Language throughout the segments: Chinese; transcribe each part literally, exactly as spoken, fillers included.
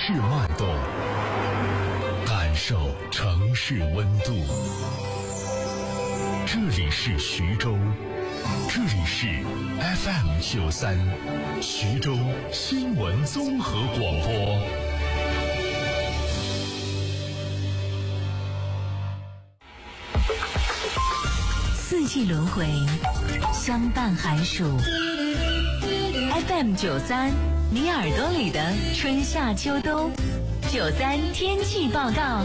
市脉动，感受城市温度。这里是徐州，这里是 F M 九三，徐州新闻综合广播。 四季轮回，相伴寒暑。F M 九三，你耳朵里的春夏秋冬。九三天气报告，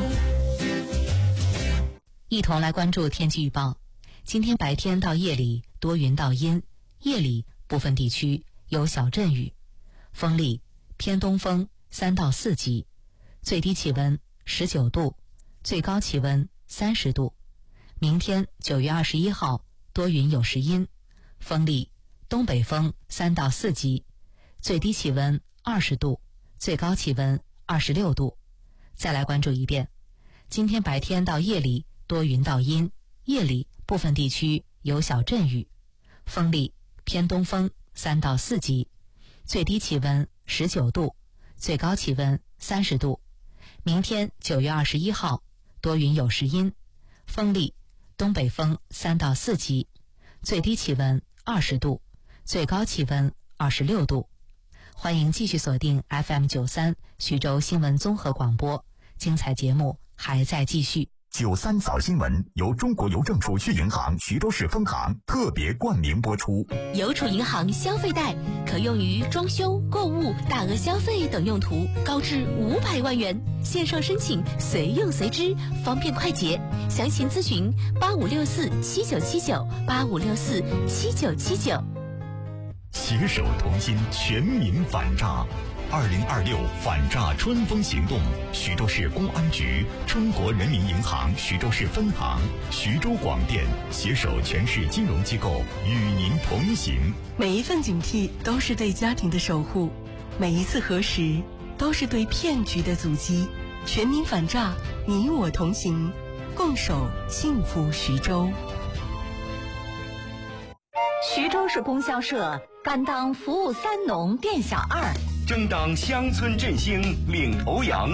一同来关注天气预报。今天白天到夜里多云到阴，夜里部分地区有小阵雨，风力偏东风三到四级，最低气温十九度，最高气温三十度。明天九月二十一号多云有时阴，风力东北风三到四级，最低气温二十度，最高气温二十六度。再来关注一遍，今天白天到夜里多云到阴，夜里部分地区有小阵雨，风力偏东风三到四级，最低气温十九度，最高气温三十度。明天九月二十一号多云有时阴，风力东北风三到四级，最低气温二十度，最高气温二十六度。欢迎继续锁定 F M 九三徐州新闻综合广播，精彩节目还在继续。 九三早新闻由中国邮政储蓄银行徐州市分行特别冠名播出。 邮储银行消费贷可用于装修、购物、大额消费等用途，高至五百万元，线上申请随用随支，方便快捷。详情咨询八五六四七九七九八五六四七九七九。 携手同心，全民反诈。二零二六反诈春风行动，徐州市公安局、中国人民银行徐州市分行、徐州广电携手全市金融机构与您同行。 每一份警惕都是对家庭的守护，每一次核实都是对骗局的阻击。全民反诈，你我同行，共守幸福徐州。 徐州市供销社甘当服务三农店小二， 争当乡村振兴领头羊。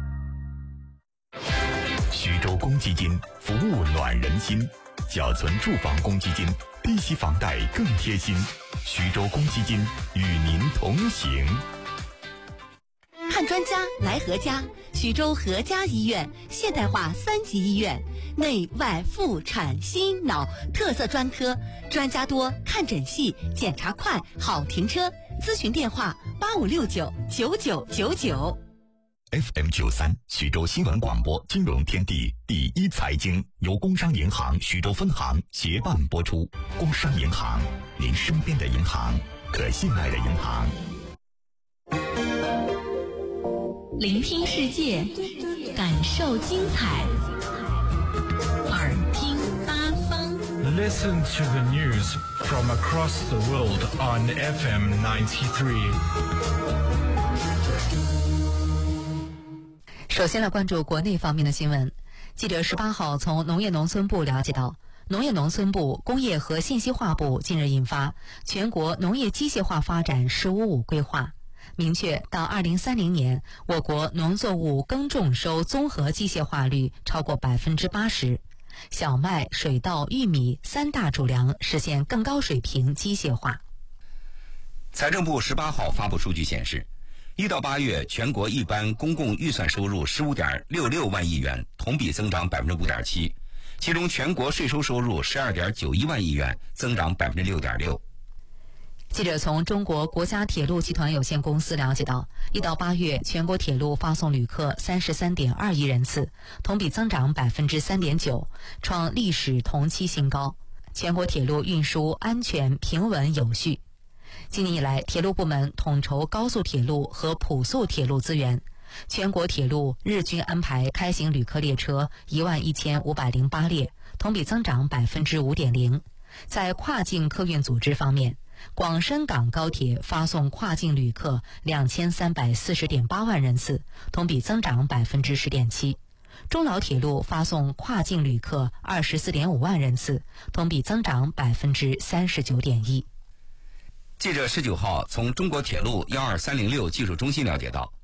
徐州公积金服务暖人心，缴存住房公积金，低息房贷更贴心。徐州公积金与您同行。 看专家来何家，徐州何家医院现代化三级医院，内外妇产心脑特色专科，专家多，看诊细，检查快，好停车。咨询电话八五六九九九九九。 F M 九三徐州新闻广播金融天地第一财经由工商银行徐州分行协办播出。工商银行，您身边的银行，可信赖的银行。 聆听世界，感受精彩，耳听八方。 Listen to the news from across the world on F M ninety-three. 首先来关注国内方面的新闻。记者十八号从农业农村部了解到，农业农村部、工业和信息化部近日印发全国农业机械化发展“十五五”规划，明确到二零三零年，我国农作物耕种收综合机械化率超过百分之八十，小麦、水稻、玉米三大主粮实现更高水平机械化。 财政部十八号发布数据显示，一到八月全国一般公共预算收入十五点六六万亿元，同比增长百分之五点七，其中全国税收收入十二点九一万亿元，增长百分之六点六。 记者从中国国家铁路集团有限公司了解到，一到八月全国铁路发送旅客三十三点二亿人次，同比增长百分之三点九，创历史同期新高。全国铁路运输安全、平稳、有序。今年以来，铁路部门统筹高速铁路和普速铁路资源，全国铁路日均安排开行旅客列车一万一千五百零八列，同比增长百分之五点零。在跨境客运组织方面，广深港高铁发送跨境旅客两千三百四十点八万人次，同比增长百分之十点七。中老铁路发送跨境旅客二十四点五万人次，同比增长百分之三十九点一。 记者十九号从中国铁路幺二三零六技术中心了解到，